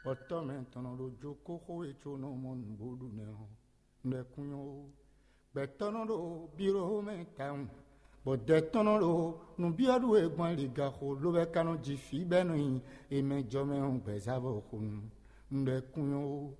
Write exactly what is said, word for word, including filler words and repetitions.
Poto maintenant lo joko ho e chono mon bodu ne ho. Ne kunyo. Betono lo biro me town. But detono lo no biadu e gwan liga ho lo be kano jifi beno yi e me jome on bezavo hun. Ne kunyo.